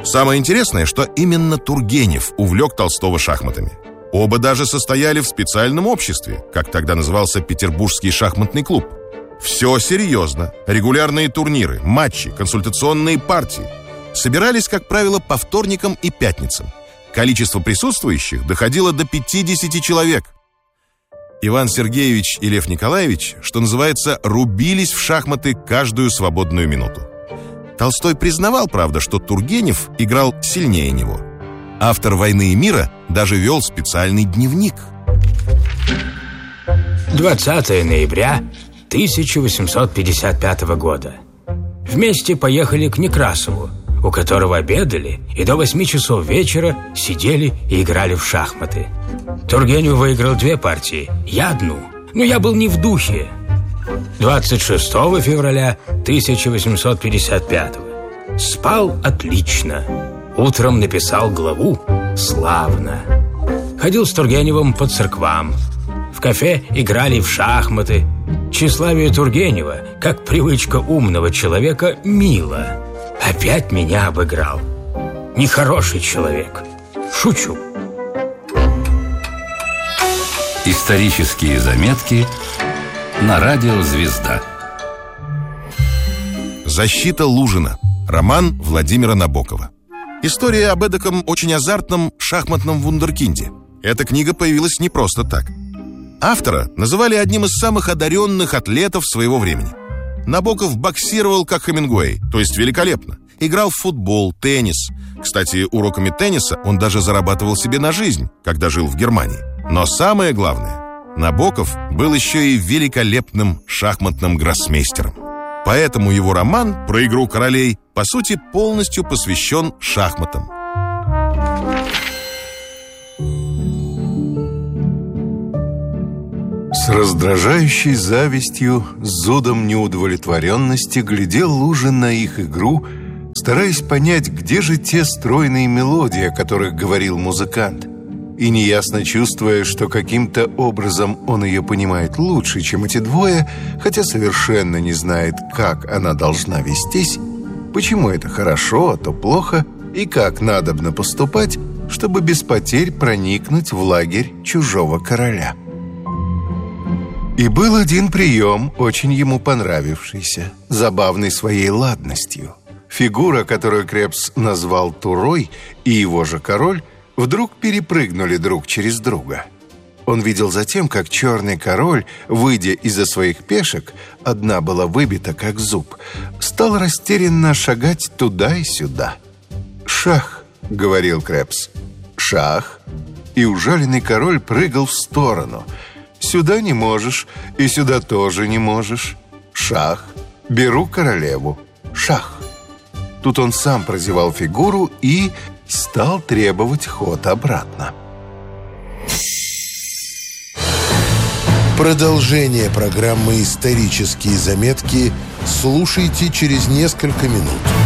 Самое интересное, что именно Тургенев увлек Толстого шахматами. Оба даже состояли в специальном обществе, как тогда назывался Петербургский шахматный клуб. Все серьезно. Регулярные турниры, матчи, консультационные партии. Собирались, как правило, по вторникам и пятницам. Количество присутствующих доходило до 50 человек. Иван Сергеевич и Лев Николаевич, что называется, рубились в шахматы каждую свободную минуту. Толстой признавал, правда, что Тургенев играл сильнее него. Автор «Войны и мира» даже вел специальный дневник. 20 ноября 1855 года. Вместе поехали к Некрасову, у которого обедали и до 8 часов вечера сидели и играли в шахматы. Тургенев выиграл 2 партии, я одну, но я был не в духе. 26 февраля 1855 спал отлично. Утром написал главу «Славно». Ходил с Тургеневым по церквам. В кафе играли в шахматы. Тщеславие Тургенева, как привычка умного человека, мило. Опять меня обыграл. Нехороший человек. Шучу. Исторические заметки на радио «Звезда». «Защита Лужина». Роман Владимира Набокова. История об эдаком очень азартном шахматном вундеркинде. Эта книга появилась не просто так. Автора называли одним из самых одаренных атлетов своего времени. Набоков боксировал как Хемингуэй, то есть великолепно. Играл в футбол, теннис. Кстати, уроками тенниса он даже зарабатывал себе на жизнь, когда жил в Германии. Но самое главное, Набоков был еще и великолепным шахматным гроссмейстером. Поэтому его роман про игру королей, по сути, полностью посвящен шахматам. С раздражающей завистью, с зудом неудовлетворенности глядел Лужин на их игру, стараясь понять, где же те стройные мелодии, о которых говорил музыкант, и неясно чувствуя, что каким-то образом он ее понимает лучше, чем эти двое, хотя совершенно не знает, как она должна вестись, почему это хорошо, а то плохо, и как надобно поступать, чтобы без потерь проникнуть в лагерь чужого короля. И был один прием, очень ему понравившийся, забавный своей ладностью. Фигура, которую Крепс назвал Турой, и его же король вдруг перепрыгнули друг через друга. Он видел затем, как черный король, выйдя из-за своих пешек, одна была выбита, как зуб, стал растерянно шагать туда и сюда. «Шах», — говорил Крепс, — «шах». И ужаленный король прыгал в сторону. «Сюда не можешь, и сюда тоже не можешь. Шах. Беру королеву. Шах». Тут он сам прозевал фигуру и стал требовать ход обратно. Продолжение программы «Исторические заметки» слушайте через несколько минут.